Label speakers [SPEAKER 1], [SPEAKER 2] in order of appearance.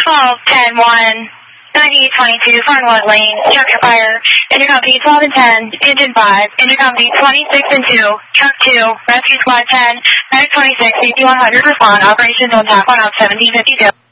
[SPEAKER 1] 10 1, 9822, Farnwood Lane, Chapter Fire, Intercompany 12 and 10, Engine 5, Intercompany 26 and 2, Truck 2, Rescue Squad 10, Medic 26, CP 100, respond, operations on TAC 1 up 1752.